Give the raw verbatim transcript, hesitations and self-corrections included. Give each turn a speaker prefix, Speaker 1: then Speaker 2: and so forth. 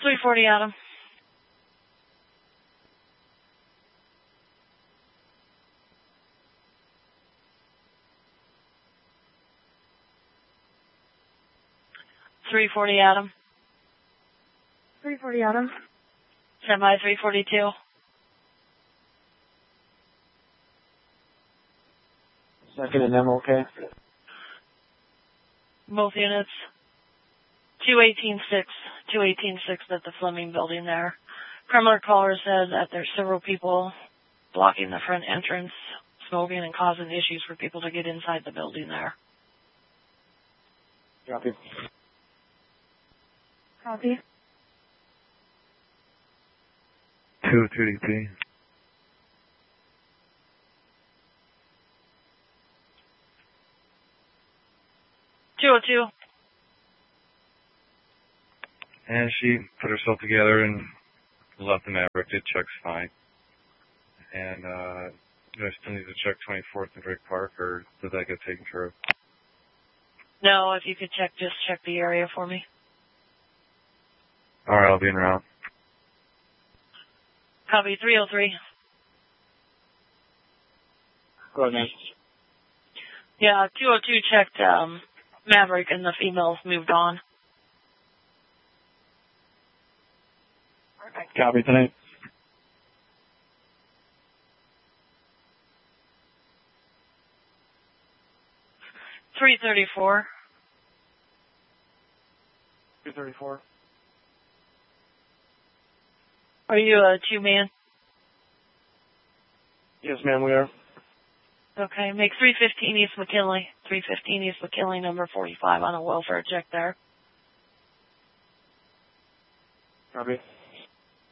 Speaker 1: three forty, Adam. three forty, Adam.
Speaker 2: three forty, Adam.
Speaker 1: Semi three forty-two.
Speaker 3: Second and M, okay.
Speaker 1: Both units. two eighteen six. two eighteen six at the Fleming building there. Kremler caller said that there's several people blocking the front entrance, smoking and causing issues for people to get inside the building there.
Speaker 3: Copy.
Speaker 2: Copy.
Speaker 4: two two D P.
Speaker 1: two oh two.
Speaker 4: And she put herself together and left the Maverick. It checks fine. And uh, do I still need to check twenty-fourth and Drake Park, or did that get taken care of?
Speaker 1: No, if you could check, just check the area for me.
Speaker 4: All right, I'll be en route.
Speaker 1: Copy, three oh three.
Speaker 3: Go ahead, man.
Speaker 1: Yeah, two oh two checked um, Maverick and the females moved on.
Speaker 3: Perfect. Copy tonight.
Speaker 1: three thirty-four.
Speaker 3: two thirty-four.
Speaker 1: Are you a two-man?
Speaker 3: Yes, ma'am, we are.
Speaker 1: Okay, make three fifteen East McKinley. three fifteen East McKinley, number forty-five on a welfare check there.
Speaker 3: Copy.